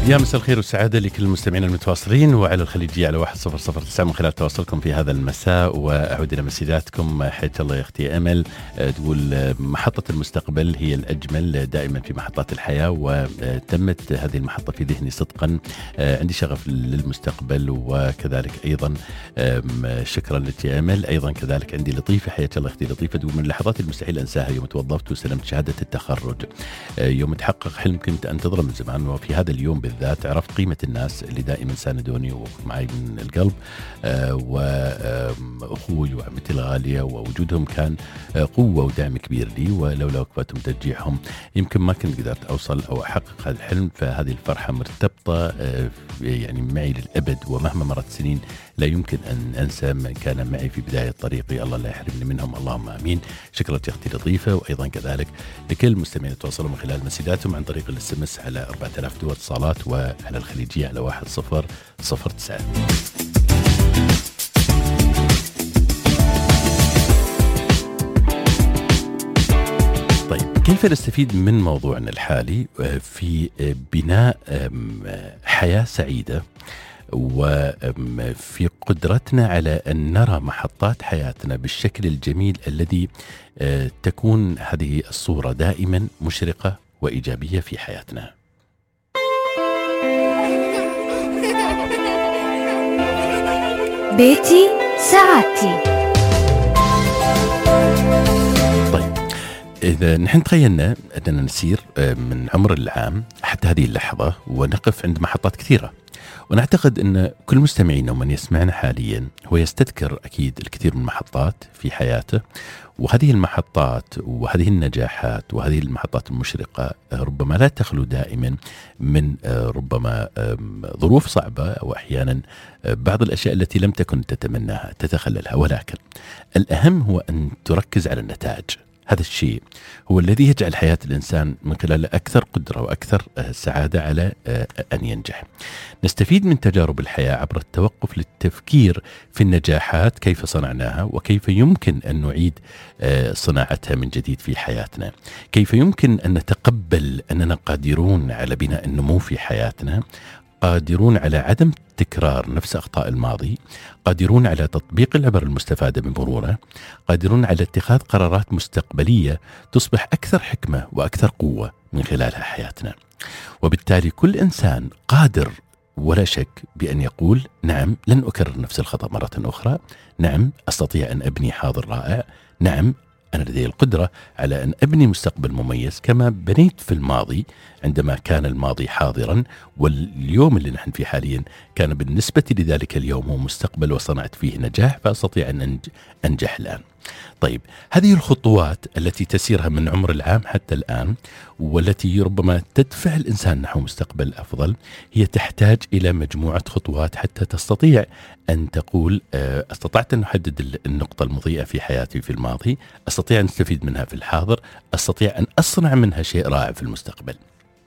يا مساء الخير والسعادة لكل المستمعين المتواصلين وعلى الخليجية على 1009 من خلال تواصلكم في هذا المساء. وأعود إلى مسيراتكم. حياك الله يا أختي أمل. تقول محطة المستقبل هي الأجمل دائما في محطات الحياة، وتمت هذه المحطة في ذهني صدقا. عندي شغف للمستقبل، وكذلك أيضا شكرا لك يا أمل. أيضا كذلك عندي لطيفة، حياك الله أختي لطيفة، تقول من اللحظات المستحيل أنساها يوم توظفت وسلمت شهادة التخرج، يوم تحقق حلم كنت أنتظره من زمان، وفي هذا اليوم بالذات عرفت قيمة الناس اللي دائما ساندوني ومعي من القلب، وأخوي وعمتي الغالية، ووجودهم كان قوة ودعم كبير لي، ولولا وقفتهم تشجيعهم يمكن ما كنت قدرت أوصل أو أحقق هذا الحلم. فهذه الفرحة مرتبطة يعني معي للأبد، ومهما مرت سنين لا يمكن أن أنسى من كان معي في بداية طريقي. الله لا يحرمني منهم، اللهم آمين. شكرا يا أختي لطيفة. وأيضا كذلك لكل المستمعين يتواصلوا من خلال مسيداتهم عن طريق الاس على 4000 دول اتصالات، وعلى الخليجية على 1009. طيب، كيف نستفيد من موضوعنا الحالي في بناء حياة سعيدة، وفي قدرتنا على أن نرى محطات حياتنا بالشكل الجميل الذي تكون هذه الصورة دائما مشرقة وإيجابية في حياتنا. بيتي سعادتي. طيب، إذا نحن تخيلنا أننا نسير من عمر العام حتى هذه اللحظة ونقف عند محطات كثيرة، ونعتقد أن كل مستمعين ومن يسمعنا حاليا هو يستذكر أكيد الكثير من المحطات في حياته، وهذه المحطات وهذه النجاحات وهذه المحطات المشرقة ربما لا تخلو دائما من ربما ظروف صعبة، أو أحيانا بعض الأشياء التي لم تكن تتمناها تتخللها، ولكن الأهم هو أن تركز على النتائج. هذا الشيء هو الذي يجعل حياة الإنسان من خلاله أكثر قدرة وأكثر سعادة على أن ينجح. نستفيد من تجارب الحياة عبر التوقف للتفكير في النجاحات، كيف صنعناها وكيف يمكن أن نعيد صناعتها من جديد في حياتنا، كيف يمكن أن نتقبل أننا قادرون على بناء النمو في حياتنا، قادرون على عدم تكرار نفس أخطاء الماضي، قادرون على تطبيق العبر المستفادة من مروره، قادرون على اتخاذ قرارات مستقبلية تصبح أكثر حكمة وأكثر قوة من خلالها حياتنا. وبالتالي كل إنسان قادر ولا شك بأن يقول نعم، لن أكرر نفس الخطأ مرة أخرى، نعم أستطيع أن أبني حاضر رائع، نعم أنا لدي القدرة على أن أبني مستقبل مميز كما بنيت في الماضي عندما كان الماضي حاضرا، واليوم اللي نحن فيه حاليا كان بالنسبة لذلك اليوم هو مستقبل وصنعت فيه نجاح، فأستطيع أن أنجح الآن. طيب، هذه الخطوات التي تسيرها من عمر العام حتى الآن، والتي ربما تدفع الإنسان نحو مستقبل أفضل، هي تحتاج إلى مجموعة خطوات حتى تستطيع أن تقول استطعت أن أحدد النقطة المضيئة في حياتي في الماضي، أستطيع أن أستفيد منها في الحاضر، أستطيع أن أصنع منها شيء رائع في المستقبل.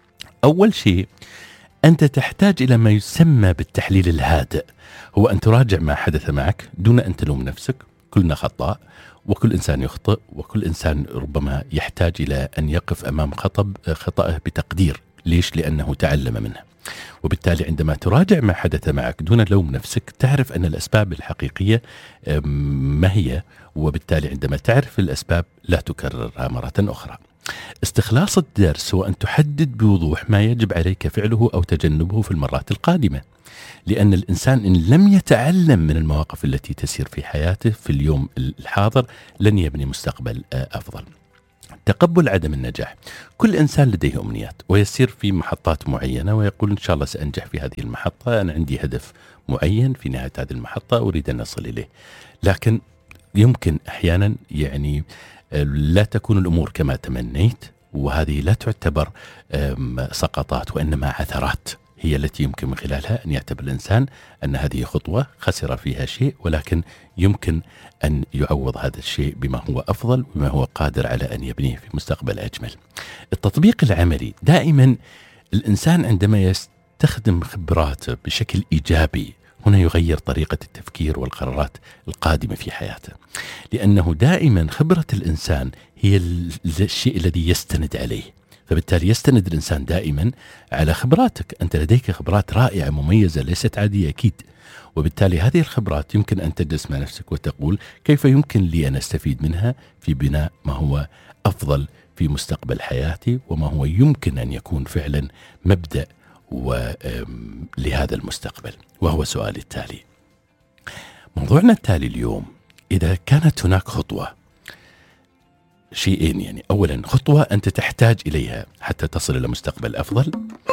أول شيء أنت تحتاج إلى ما يسمى بالتحليل الهادئ، هو أن تراجع ما حدث معك دون أن تلوم نفسك. كلنا خطاء، وكل إنسان يخطئ، وكل إنسان ربما يحتاج إلى أن يقف أمام خطأه بتقدير. ليش؟ لأنه تعلم منه. وبالتالي عندما تراجع ما حدث معك دون لوم نفسك تعرف أن الأسباب الحقيقية ما هي، وبالتالي عندما تعرف الأسباب لا تكررها مرة أخرى. استخلاص الدرس هو أن تحدد بوضوح ما يجب عليك فعله أو تجنبه في المرات القادمة، لأن الإنسان إن لم يتعلم من المواقف التي تسير في حياته في اليوم الحاضر لن يبني مستقبل أفضل. تقبل عدم النجاح. كل إنسان لديه أمنيات ويسير في محطات معينة ويقول إن شاء الله سأنجح في هذه المحطة، أنا عندي هدف معين في نهاية هذه المحطة أريد أن أصل إليه، لكن يمكن أحيانا يعني لا تكون الأمور كما تمنيت، وهذه لا تعتبر سقطات وإنما عثرات هي التي يمكن من خلالها أن يعتبر الإنسان أن هذه خطوة خسر فيها شيء، ولكن يمكن أن يعوض هذا الشيء بما هو أفضل وما هو قادر على أن يبنيه في مستقبل أجمل. التطبيق العملي. دائما الإنسان عندما يستخدم خبراته بشكل إيجابي هنا يغير طريقة التفكير والقرارات القادمة في حياته، لأنه دائما خبرة الإنسان هي الشيء الذي يستند عليه. فبالتالي يستند الإنسان دائما على خبراتك. أنت لديك خبرات رائعة مميزة ليست عادية أكيد، وبالتالي هذه الخبرات يمكن أن تجلس مع نفسك وتقول كيف يمكن لي أن أستفيد منها في بناء ما هو أفضل في مستقبل حياتي، وما هو يمكن أن يكون فعلا مبدأ لهذا المستقبل. وهو سؤالي التالي. موضوعنا التالي اليوم: إذا كانت هناك خطوة، شيئين يعني، أولا خطوة أنت تحتاج إليها حتى تصل إلى مستقبل أفضل،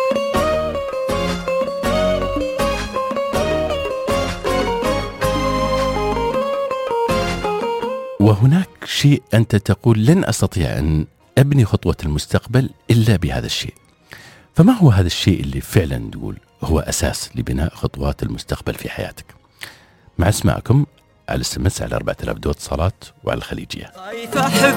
وهناك شيء أنت تقول لن أستطيع أن أبني خطوة المستقبل إلا بهذا الشيء. فما هو هذا الشيء اللي فعلا تقول هو أساس لبناء خطوات المستقبل في حياتك؟ مع اسمعكم على SMS على 4000 اتصالات وعلى الخليجية.